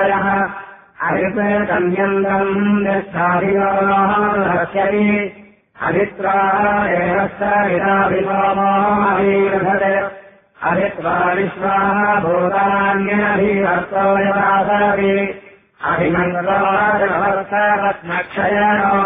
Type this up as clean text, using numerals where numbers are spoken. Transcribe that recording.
प्रत्ययः हरिते कन्यन्दम् निष्ठाभियोस्यति हरित्वा एवश्च विराभिलोमोऽभिरभते हरित्वा विश्वाः भूतान्यभिवर्तो यदासति अभिमन्त्रो रत्नक्षयणो